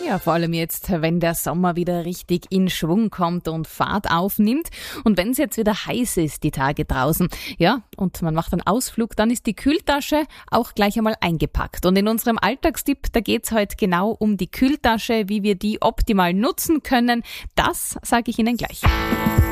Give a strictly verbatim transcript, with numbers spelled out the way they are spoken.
Ja, vor allem jetzt, wenn der Sommer wieder richtig in Schwung kommt und Fahrt aufnimmt. Und wenn es jetzt wieder heiß ist, die Tage draußen, ja, und man macht einen Ausflug, dann ist die Kühltasche auch gleich einmal eingepackt. Und in unserem Alltagstipp, da geht's heute genau um die Kühltasche, wie wir die optimal nutzen können. Das sage ich Ihnen gleich.